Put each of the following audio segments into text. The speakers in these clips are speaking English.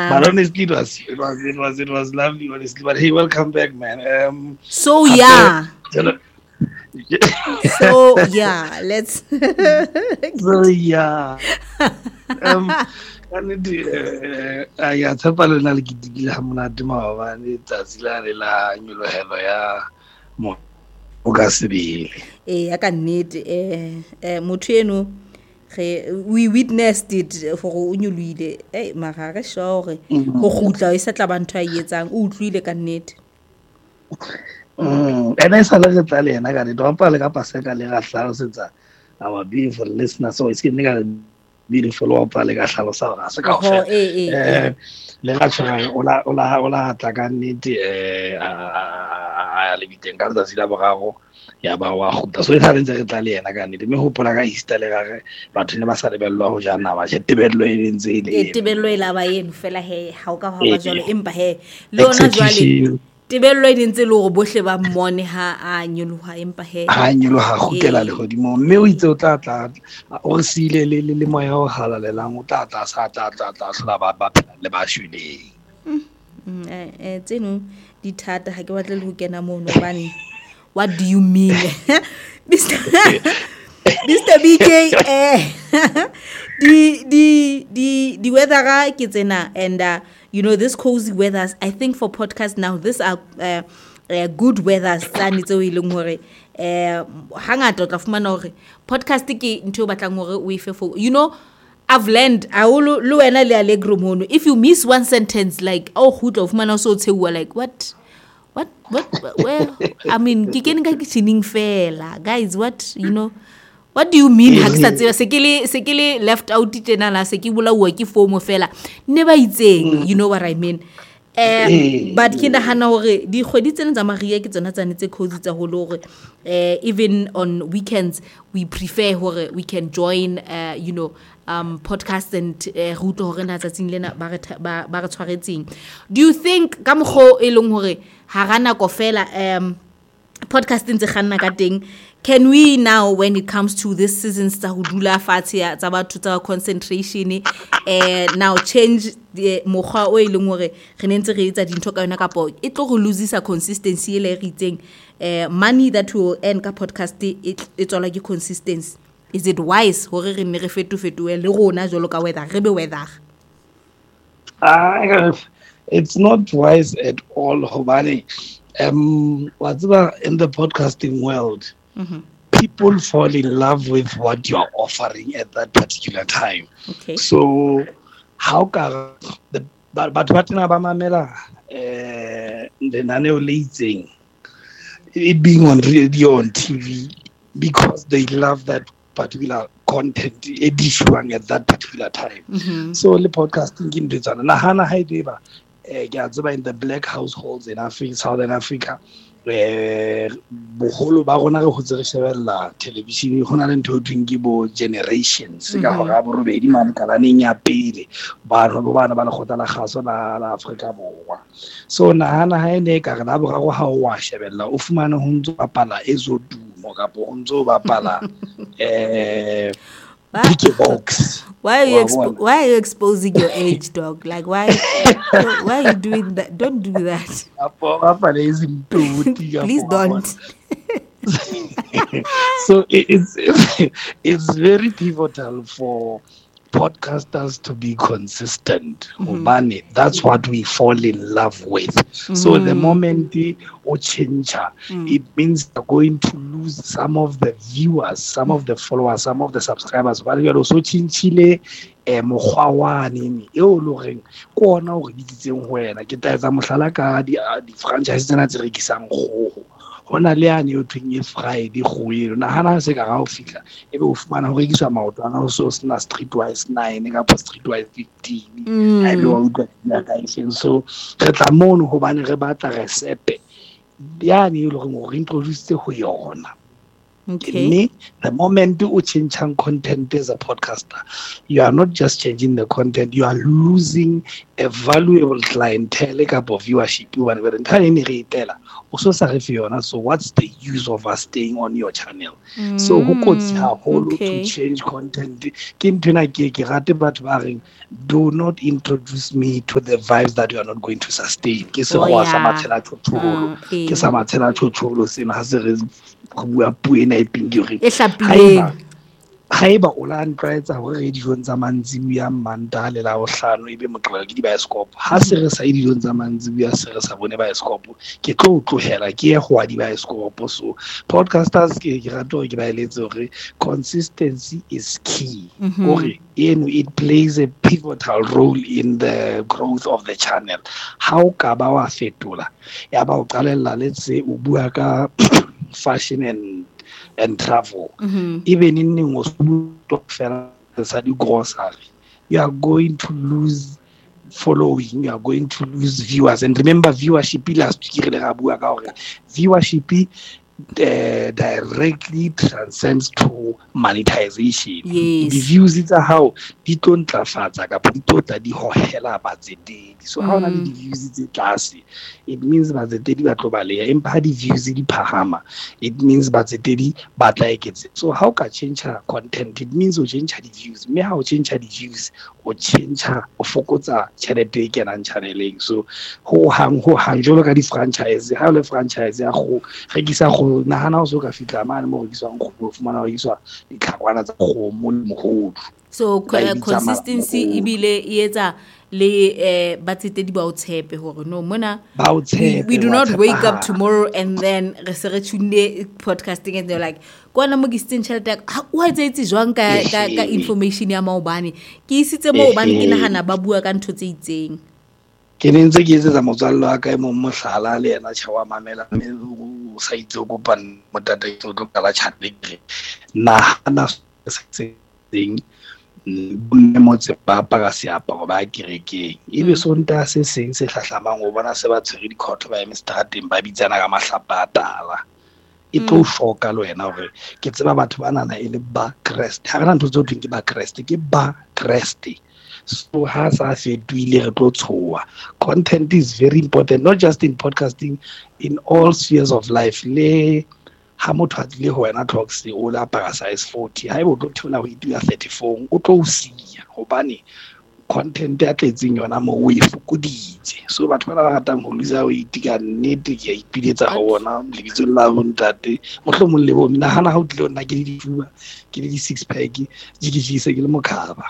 But honestly, it was lovely, honestly. But hey, welcome back, man. So after- yeah. Hello. So yeah, let's So yeah. Kannete ya tshepa lena le kitikile ha monate maobane tsatsi la le la nyolohelo ya mo ka sebele. ya ka nnete motho eno we witnessed it for o nyoluile mara re sure go gutla e sa tla ba ntho a etsang o utlwile ka nnete. Ena isa le tla le ena ka re dopa le ka paseka le ga hlalosetsa our beautiful listeners, so it's getting a beautiful opa le ka hlalosa ga se ka ofela le ga tshwara ola tla ka nnete a le biteng ka tsatsi la bogago ya ba wa gutla, so e tla rentse re tla le ena ka nnete me hopola ka Easter le ga re batho ne ba sa lebellwa go ja nama je tebello e ntse ile tebello e la ba eno fela he ha o ka ba jalo empa he le ona jwale tebello e ntse le go bohle ba mmone ha a nyoloha empa he ha nyoloha gutela le godimo mme o itse o tla o sile le moya o halalelang o tla sa hlola ba le ba shweleng tseno di thata ha ke batle le go kena mono bane. What do you mean? Mr. BK the weather ga ke tsena and you know this cozy weathers I think for podcast now this are good weathers tsane tse o ileng hore hangata o tla fumana hore podcast ke ntho o batlang hore o ife for you know I've learned lo wena le Allegro mono if you miss one sentence like gutla o fumana so tshewa like what where I mean ke kene ka kitchening fela guys what you know what do you mean ha ke sa tseba se ke le left out tena la se ke bolawa ke fomo fela never itseng you know what I mean but ke nahana hore di kgwedi tsena tsa maria ke tsona tsane tse cozy tsa ho lore even on weekends we prefer hore we can join you know podcast and route hore na tsatsing lena ba re tshwaretseng. Do you think ka mogho e leng hore ha rana ko fela podcast ntse ganna ka teng can we now when it comes to this season tsa ho dula fatshe tsa batho tsa concentration now change the mogwa o e leng hore re nentse re etsa dintho ka yona kapo e tlo go losesa consistency le re itseng money that will earn ka podcast it's all like consistency. Is it wise hore re ne re fetofetoe le rona jolo ka weather re be weather? It's not wise at all hobane what's in the podcasting world people fall in love with what you are offering at that particular time. Okay. So how can the batho ba tena ba mamela lenaneo le itseng it being on radio on TV because they love that particular content edition at that particular time. So the podcasting in the nahana haideba in the black households in Africa, Southern Africa boholo ba rona re hotse re shebella television hona le ntho thweng ke bo generations ka hora bo robedi mane ka laneng ya pele ba bana ba le khota la khaso la Africa borwa. So nahana ha ene ka re la boraro ha o wa shebella o fumane ho ntso bapala ezodumo ka bo ntso bapala box. Why are you exposing your age, dog? Like why are you doing that? Don't do that. Please don't. So it's very pivotal for podcasters to be consistent. That's what we fall in love with. So the moment or change, it means they're going to lose some of the viewers, some of the followers, some of the subscribers. But we are also changing mokgwa wa neng e o loreng ko ona o re ditseng ho wena ke taetsa mohlala ka di franchise tsena tse rekisang kgoho hona le ane o thweng Friday kgoho nahana se ka ga o fihla ebe o fumana ho rekiswa maoto ana o so sna streetwise 9 ka streetwise 15 I be wa utlwa ka iseng. So re tla mono hobane re batla recipe yani e leng o re introduce ho yona Okay. The moment you change content as a podcaster, you are not just changing the content, you are losing a valuable clientele of viewership. So what's the use of us staying on your channel? So who could to change content? Do not introduce me to the vibes that you are not going to sustain. Haeba o la ntwaetsa hore re dijong tsa mantsibuya Mantaha le Labohlano ebe moqebelo ke dibaesekopo ha se re sa dijong tsa mantsibuya se re sa bone baesekopo ke tlo tlohela ke ye ho wa dibaesekopo. So podcasters ke rata hore ke ba eletse hore consistency is key. It plays a pivotal role in the growth of the channel. How ka ba wa fetola ya ba o qalella, let's say o bua ka fashion and travel, even in grocery, you are going to lose following, you are going to lose viewers. And remember, viewership directly transcends to monetization. Yes. The views it's how di tontlafatsa ka ditota di hohela batsetedi. So how na di views it's tlase, it means batsetedi ba tlo baleya, empa ha di views di phahama, it means batsetedi ba tla eketsa. So how ka change content, it means o change the views. Me how change the views o change o fokotsa tšhelete e kenang channeleng. So ho hang jolo ka di franchise, ha le franchise ya go rekisa go nahana o so ka fitla mane mo rekiswang go fumana ho iswa ditlhakwana tsa go mo mogodu. So consistency ibile etsa le batsetedi ba o tshepe hore no mona we do not wake up tomorrow and then re se re tune podcasting and they're like kwana mo gisting chelta o etsa jwang ka information ya maobane ke isitse maobane ke nahana ba bua ka ntho tse itseng. Ke ne ntse ke etsetsa motswalle wa ka mo mohlala le yena tšhawa mamela mme o sa itse go pan motata itse go kala chatting na se ding bonne motse ba ka seaparo ba kerekeng ebe sonta se seng se hlahlamang o bona se ba tshwere dikhotho ba emstrateng ba bitsana ka mahlapa a tala. E tlo shoka le wena hore ke tseba batho ba nana e le ba crest ha rena ntho tse thweng ke ba crest ke ba crest. So has a content is very important, not just in podcasting, in all spheres of life. Le ha motho a tlile ho wena talks o la para size 40 ha e bo thola ho itula 34 o tlo siya hobane content ya tletseng yona mo o e fokoditse. So batho ba ratang ho lisa o itika nnete ke ipiletsa ho bona lebitso la bontate mohlomong le bo nna hana ha o tlile ona ke di fuwa ke di 6 pack di ke se ke le mokhaba.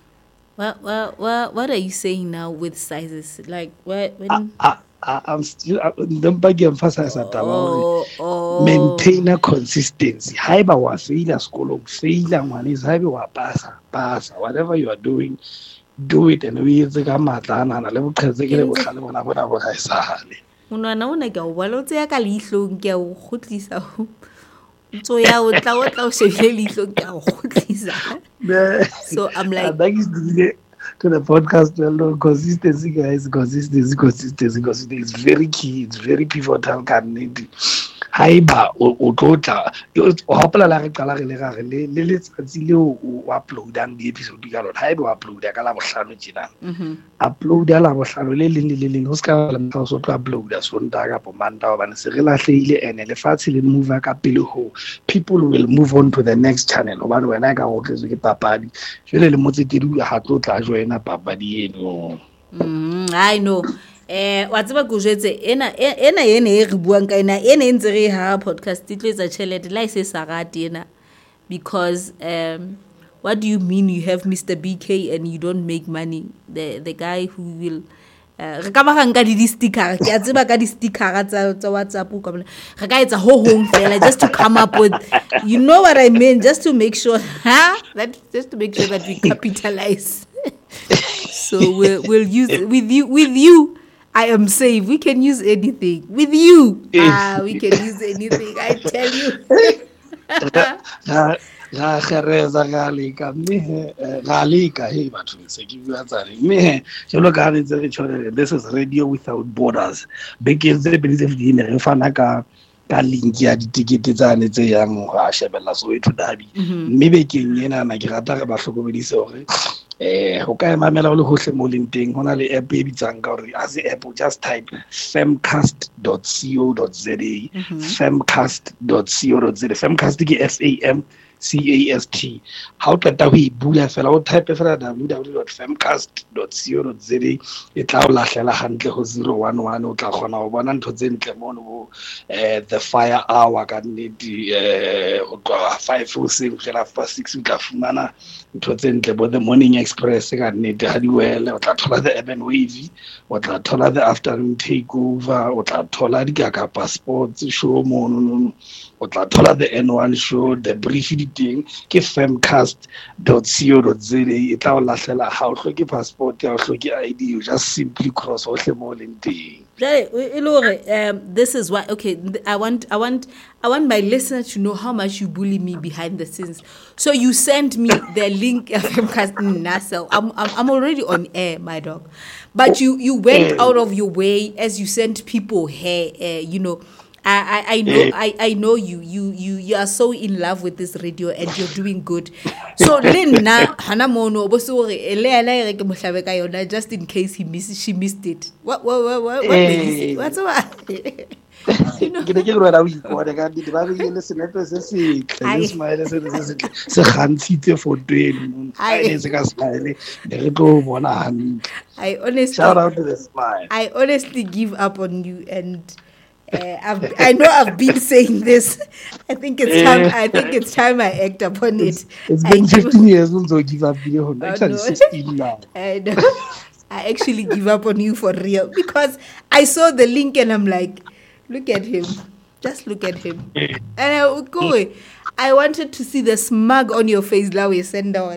What are you saying now with sizes? Like when I'm still emphasize maintain a consistency. Haeba wa faila skolo, faila ngwanisa, haeba wa pasa, whatever you are doing, do it and we etse ka matlana na le boqhetseke le bohlale bona bona bo ha isahale. Unwana una ke o balotse ya ka leihlong ke o khutlisa ho so ya o tla o shebile leihlong ke o khutlisa. So I'm like to the podcast, well, consistency, guys, consistency is very key. It's very pivotal. Haiba o tlotla o hopola la re qala re le gare le letsatsi le o uploadang di episode ka lona haiba o uploada ka la bohlano tjena uploada la bohlano le leng ho ska la motho so tlo uploada Sontaga ka Mantaha hobane se re lahlehile ene lefatshe le move ka pele ho people will move on to the next channel hobane wena ka go tletse ke papadi jwale le motsetedi ha tlo tla joina papadi eno. I know. Wa tseba go jetse ena e re buang ka ena ntse re ha podcast titlo etsa chelete la ise sarati ena because what do you mean you have Mr. BK and you don't make money? The guy who will re ka ba ga nka di sticker ke a tseba ka di sticker tsa WhatsApp ka bona re ka etsa ho hong fela just to come up with, you know what I mean, just to make sure that we capitalize. So we'll use with you I am safe. We can use anything. With you, we can use anything. I tell you. This is Radio Without Borders. Because they believe in ka link ya ditikete tsane tse yang ho a shebella Soweto Derby mme bekeng ena na ke rata re ba hlokomedise hore ho ka emamela le hohle mo leng teng hona le app e bitsang ka hore as app just type femcast.co.za femcast.co.za femcast ke FAMCAST ha o qeta ho e bula fela o type fela www.femcast.co.za e tla o lahlela hantle ho 011 o tla kgona ho bona ntho tse ntle mono bo the fire hour ka nnete ho tloha 5 hoseng fela 6 o tla fumana ntho tse ntle bo the morning express ka nnete ha di wele o tla thola the urban wave o tla thola the afternoon takeover o tla thola dikaka passports show mono o tla thola the N1 show the brief diteng ke femcast.co.za e tla o lahlela ha o hloke passport ya o hloke ID you just simply cross hohle mo leng teng. This is why. Okay, I want my listeners to know how much you bully me behind the scenes. So you sent me the link of Femcast Nassau. I'm already on air, my dog. But you went out of your way as you sent people here. I know you are so in love with this radio and you're doing good. So Lena hana mono just in case she missed it. What what's what? Ke ke re ra o ikore ka di ba re le senepe se se smile se gantshitse fotweni ai se ka smile re tlo bona hantle. Shout out to the smile. I honestly give up on you and I know I've been saying this. I think it's time I act upon it. It's been 15 years since I give up on actually 16 now. I know. I actually give up on you for real because I saw the link and I'm like, look at him. Just look at him. And I wanted to see the smug on your face. Now we send down.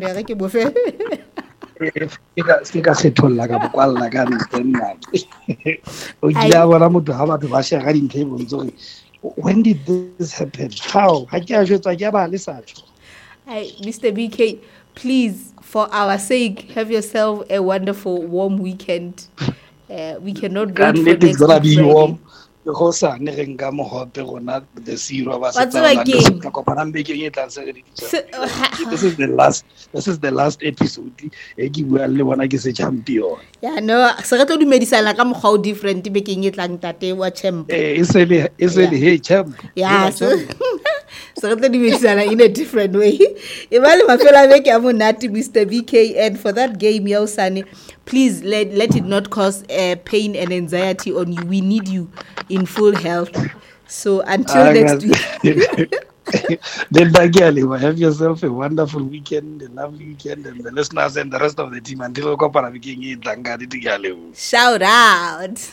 Se ka setholla ka bokwalla ka nna o dira bona motho ha batho ba share di ntho tsore when did this happen how ha ke a jwetsa ke ba le satho. Mr. BK, please, for our sake, have yourself a wonderful warm weekend. We cannot wait for next it's gonna be warm. Go sa ne re nka mohope rona the zero ba se tsala ka kopana mbekeng e tlang se re this is the last episode e ke bua le bona ke se champion no se re tlo dumedisana ka mogao different bekeng e tlang tate wa champ e se le hey champ so re tlo dumedisana in a different way e ba le mafela beke a monate Mr. BK and for that game ya usane please let it not cause pain and anxiety on you. We need you in full health. So until next week. Then Dagiali, have yourself a wonderful weekend, a lovely weekend, and the listeners and the rest of the team until we come again. Shout out.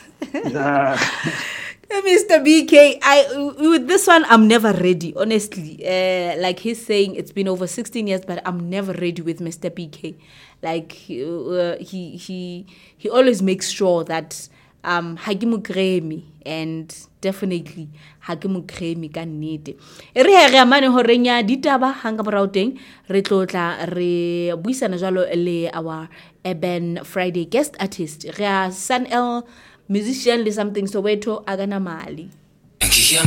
Mr. BK, with this one, I'm never ready, honestly. Like he's saying, it's been over 16 years, but I'm never ready with Mr. BK. Like he always makes sure that hagimu kremi and definitely hagimu kremi ka nnete. Re re amane horenya ditaba hanga borauteng re tlotla re buisana jalo le our Urban Friday guest artist. Re Sun L musician le something Soweto agana mali.